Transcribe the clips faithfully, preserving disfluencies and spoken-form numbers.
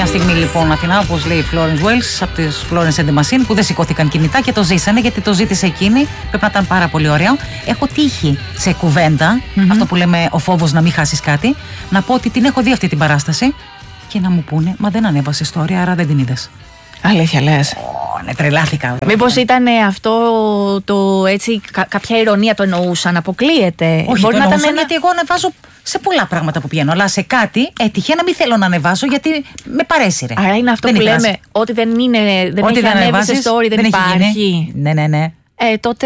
μια στιγμή λοιπόν Αθηνά, όπως λέει η Florence Wells από τις Florence and the Machine, που δεν σηκώθηκαν κινητά και το ζήσανε γιατί το ζήτησε εκείνη. Πρέπει να ήταν πάρα πολύ ωραίο. Έχω τύχει σε κουβέντα, mm-hmm. αυτό που λέμε ο φόβος να μην χάσεις κάτι, να πω ότι την έχω δει αυτή την παράσταση και να μου πούνε, μα δεν ανέβασε story, άρα δεν την είδες. Αλήθεια λες? Oh, ναι, τρελάθηκα. Μήπως ήταν αυτό το έτσι, κα, κάποια ηρωνία το εννοούσαν, αποκλείεται? Όχι, μπορεί το να εννοούσαν ήταν... γιατί εγώ ανεβάζω σε πολλά πράγματα που πηγαίνω, αλλά σε κάτι έτυχε να μην θέλω να ανεβάσω γιατί με παρέσυρε. Άρα είναι αυτό δεν που υπράσει. λέμε, ότι δεν είναι, δεν ό,τι έχει δεν ανέβει σε story, δεν, δεν υπάρχει. Ναι, ναι, ναι. Ε, τότε...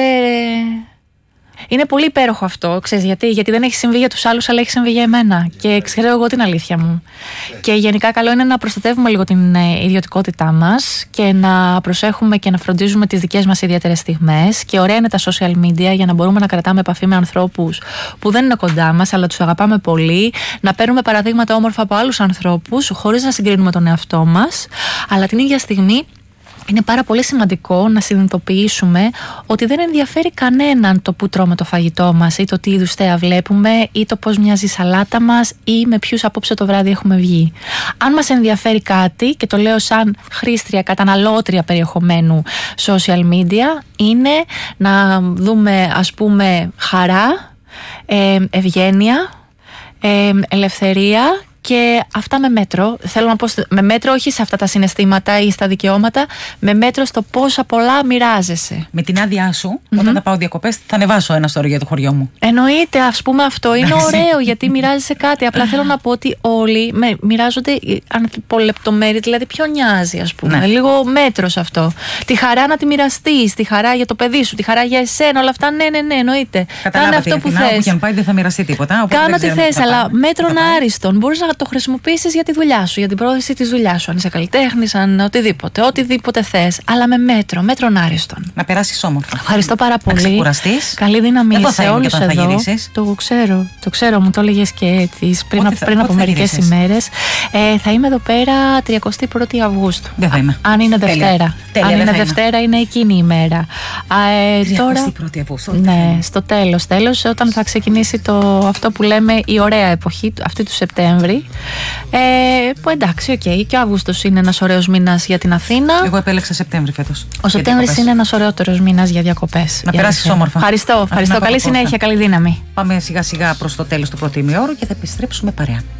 Είναι πολύ υπέροχο αυτό, ξέρεις γιατί, γιατί δεν έχει συμβεί για τους άλλους, αλλά έχει συμβεί για εμένα. Και ξέρω εγώ την αλήθεια μου. Και γενικά καλό είναι να προστατεύουμε λίγο την ιδιωτικότητά μας και να προσέχουμε και να φροντίζουμε τις δικές μας ιδιαίτερες στιγμές. Και ωραία είναι τα social media για να μπορούμε να κρατάμε επαφή με ανθρώπους που δεν είναι κοντά μας, αλλά τους αγαπάμε πολύ. Να παίρνουμε παραδείγματα όμορφα από άλλους ανθρώπους, χωρίς να συγκρίνουμε τον εαυτό μας. Αλλά την ίδια στιγμή είναι πάρα πολύ σημαντικό να συνειδητοποιήσουμε ότι δεν ενδιαφέρει κανέναν το που τρώμε το φαγητό μας ή το τι είδους θέα βλέπουμε ή το πώς μοιάζει η σαλάτα μας ή με ποιους απόψε το βράδυ έχουμε βγει. Αν μας ενδιαφέρει κάτι, και το λέω σαν χρήστρια, καταναλώτρια περιεχομένου social media, είναι να δούμε ας πούμε χαρά, ε, ευγένεια, ε, ελευθερία και αυτά με μέτρο. Θέλω να πω με μέτρο, όχι σε αυτά τα συναισθήματα ή στα δικαιώματα, με μέτρο στο πόσα πολλά μοιράζεσαι. Με την άδειά σου, mm-hmm. όταν θα πάω διακοπές, θα ανεβάσω ένα story για το χωριό μου. Εννοείται, ας πούμε, αυτό είναι ωραίο γιατί μοιράζεσαι κάτι. Απλά θέλω να πω ότι όλοι με, μοιράζονται ανθρωπολεπτομέρειες, δηλαδή ποιο νοιάζει, ας πούμε. Ναι. Λίγο μέτρο σε αυτό. Τη χαρά να τη μοιραστείς, τη χαρά για το παιδί σου, τη χαρά για εσένα, όλα αυτά. Ναι, ναι, ναι, εννοείται. Κάνε αυτό που θες. Όπου και αν πάει δεν θα μοιραστεί τίποτα. Κάνε ό,τι θες, αλλά μέτρον άριστον. Μπορείς να το χρησιμοποιήσεις για τη δουλειά σου, για την πρόθεση της δουλειάς σου. Αν είσαι καλλιτέχνης, αν οτιδήποτε, οτιδήποτε θες. Αλλά με μέτρο, μέτρον άριστον. Να περάσεις όμορφα. Ευχαριστώ πάρα πολύ. Να ξεκουραστείς. Καλή δύναμη εδώ σε όλους εδώ. Το ξέρω, το ξέρω, μου το έλεγες και έτσι πριν, θα, πριν από μερικές ημέρες. Ε, θα είμαι εδώ πέρα τριαντή πρώτη Αυγούστου. Δεν θα είμαι. Αν είναι Δευτέρα. Τέλεια. Τέλεια, αν είναι Δευτέρα, είναι εκείνη η ημέρα. Ε, τριαντή πρώτη Αυγούστου. Ναι, στο τέλος. Τέλος, όταν θα ξεκινήσει το, αυτό που λέμε η ωραία εποχή, αυτή του Σεπτέμβρη. Ε, που εντάξει, οκ, okay, και ο Αύγουστος είναι ένας ωραίος μήνας για την Αθήνα. Εγώ επέλεξα Σεπτέμβρη φέτος. Ο Σεπτέμβρης είναι ένας ωραίος μήνας για διακοπές. Να περάσεις όμορφα. Ευχαριστώ, ευχαριστώ. Καλή συνέχεια, καλή δύναμη. Πάμε σιγά σιγά προς το τέλος του πρώτου ημιώρου και θα επιστρέψουμε παρέα.